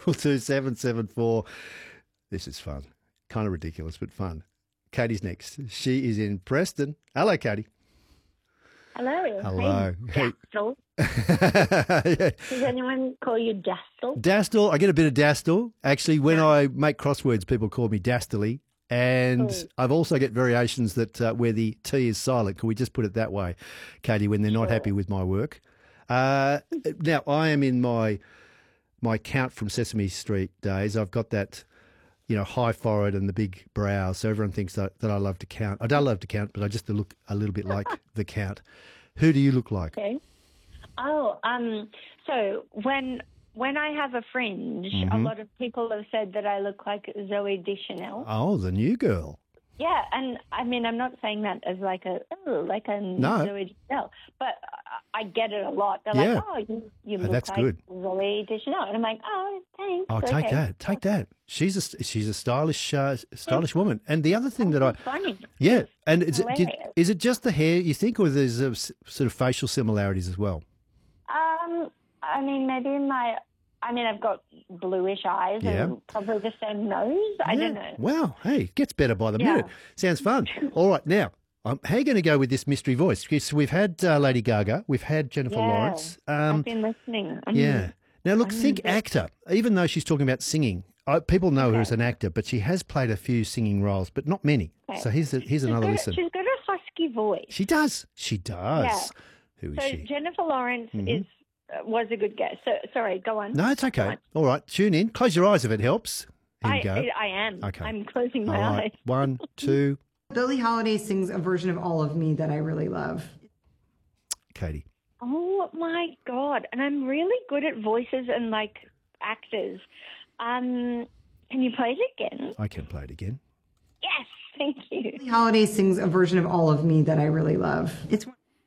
774. This is fun. Kind of ridiculous, but fun. Katie's next. She is in Preston. Hello, Katie. Hello. Hello. Hey, Dastel. Yeah. Does anyone call you Dastel? Dastel. I get a bit of Dastel. Actually, when I make crosswords, people call me Dastily. And I've also get variations that where the T is silent. Can we just put it that way, Katie, when they're not happy with my work? Now, I am in my Count from Sesame Street days. I've got that, high forehead and the big brows. So everyone thinks that I love to count. I don't love to count, but I just look a little bit like the Count. Who do you look like? Okay. Oh, so when I have a fringe, a lot of people have said that I look like Zoe Deschanel. Oh, the new girl. Yeah, and I mean, I'm not saying that as like a Zoe Deschanel, but I get it a lot. They're like, oh, you look that's like good. Zoe Deschanel. And I'm like, oh, thanks. Oh, take that. She's a stylish woman. And the other thing funny. Yeah, and is it just the hair, you think, or there's sort of facial similarities as well? I mean, I've got bluish eyes and probably the same nose. I don't know. Wow. Hey, gets better by the minute. Sounds fun. All right. Now, how are you going to go with this mystery voice? So we've had Lady Gaga. We've had Jennifer Lawrence. I've been listening. Now, look, think actor. Even though she's talking about singing, people know her as an actor, but she has played a few singing roles, but not many. Okay. So here's another listen. She's got a husky voice. She does. Yeah. Who is she? Jennifer Lawrence was a good guess. So, sorry, go on. No, it's okay. All right, tune in. Close your eyes if it helps. Here you go. I am. Okay. I'm closing my eyes. 1, 2. Billie Holiday sings a version of All of Me that I really love. Katie. Oh, my God. And I'm really good at voices and, like, actors. Can you play it again? I can play it again. Yes, thank you. Billie Holiday sings a version of All of Me that I really love. It's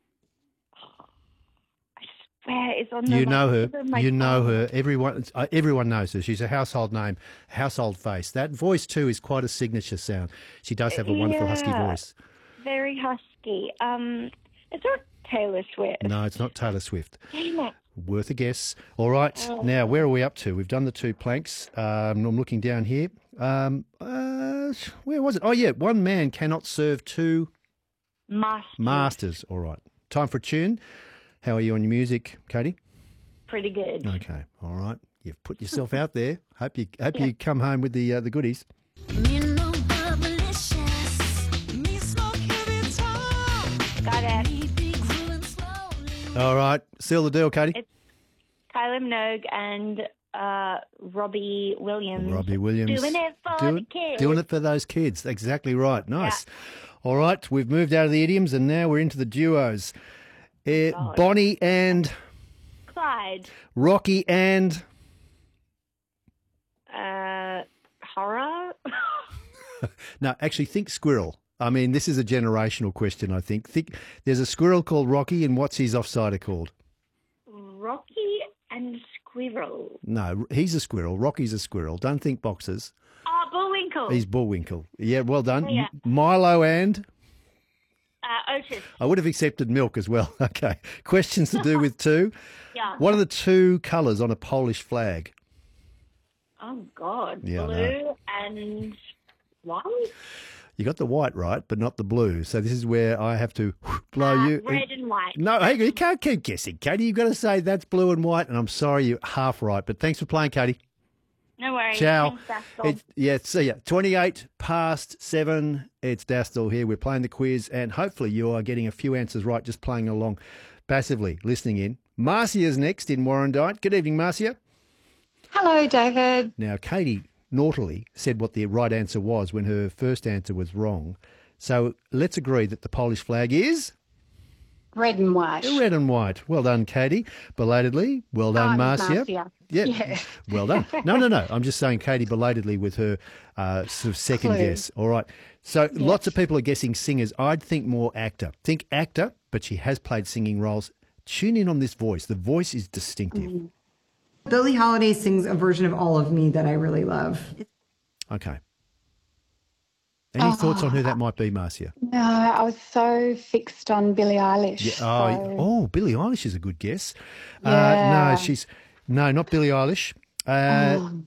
it's on you know her. Everyone knows her. She's a household name, household face. That voice too is quite a signature sound. She does have a wonderful husky voice. Very husky. It's not Taylor Swift. No, it's not Taylor Swift. Damn it. Worth a guess. All right. Now, where are we up to? We've done the 2 planks. I'm looking down here. Where was it? Oh, yeah. One man cannot serve 2 masters. All right. Time for a tune. How are you on your music, Katie? Pretty good. Okay, all right. You've put yourself out there. Hope you come home with the goodies. Got it. All right, seal the deal, Katie. It's Kylie Minogue and Robbie Williams. Robbie Williams. Doing it for the kids. Doing it for those kids. Exactly right. Nice. Yeah. All right, we've moved out of the idioms and now we're into the duos. Bonnie and Clyde. Rocky and horror. No, actually, think squirrel. I mean, this is a generational question, I think. There's a squirrel called Rocky, and what's his offsider called? Rocky and Squirrel. No, he's a squirrel. Rocky's a squirrel. Don't think boxers. Oh, Bullwinkle. He's Bullwinkle. Yeah, well done. Yeah. Milo and... Otis. I would have accepted milk as well. Okay. Questions to do with 2. Yeah. What are the 2 colours on a Polish flag? Oh, God. Yeah, blue and white? You got the white right, but not the blue. So this is where I have to blow you. Red and white. No, hey, you can't keep guessing, Katie. You've got to say that's blue and white, and I'm sorry, you're half right. But thanks for playing, Katie. No worries. Ciao. Thanks, See ya. 28 past 7. It's Dastel here. We're playing the quiz, and hopefully you are getting a few answers right, just playing along passively, listening in. Marcia's next in Warrandyte. Good evening, Marcia. Hello, David. Now, Katie naughtily said what the right answer was when her first answer was wrong. So let's agree that the Polish flag is... Red and white. Red and white. Well done, Katie. Belatedly. Well done, Marcia. Yeah. Well done. No. I'm just saying Katie belatedly with her sort of second guess. All right. So lots of people are guessing singers. I'd think more actor. Think actor, but she has played singing roles. Tune in on this voice. The voice is distinctive. Billie Holiday sings a version of All of Me that I really love. Okay. Any thoughts on who that might be, Marcia? No, I was so fixed on Billie Eilish. Yeah. Oh, Billie Eilish is a good guess. Yeah. No, not Billie Eilish.